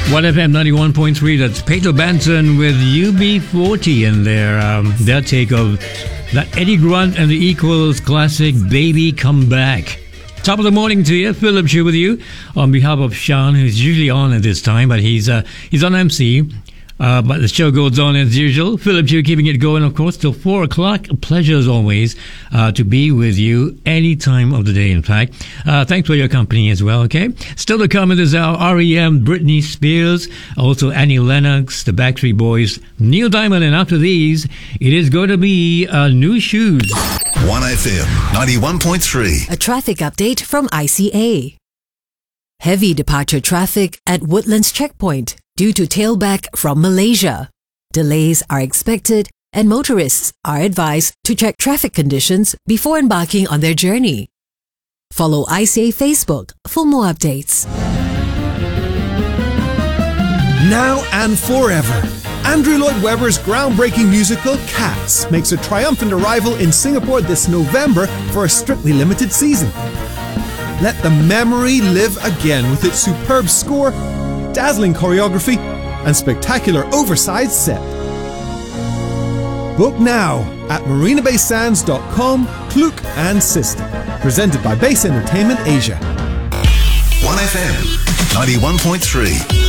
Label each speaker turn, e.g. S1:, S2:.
S1: 1FM 91.3, that's Peter Benson with UB40 and their take of that Eddie Grant and the Equals classic, Baby Come Back. Top of the morning to you, Philip here with you on behalf of Sean, who's usually on at this time, but he's on MC. But the show goes on as usual. Philip here keeping it going, of course, till 4 o'clock. A pleasure as always to be with you any time of the day, in fact. Thanks for your company as well, okay? Still to come in this hour, R.E.M., Britney Spears, also Annie Lennox, the Backstreet Boys, Neil Diamond, and after these, it is going to be New Shoes.
S2: 1FM 91.3.
S3: A traffic update from ICA. Heavy departure traffic at Woodlands Checkpoint due to tailback from Malaysia. Delays are expected and motorists are advised to check traffic conditions before embarking on their journey. Follow ICA Facebook for more updates.
S4: Now and forever, Andrew Lloyd Webber's groundbreaking musical Cats makes a triumphant arrival in Singapore this November for a strictly limited season. Let the memory live again with its superb score, dazzling choreography, and spectacular oversized set. Book now at marinabaysands.com, Klook and Sister. Presented by Base Entertainment Asia.
S2: 1FM 91.3.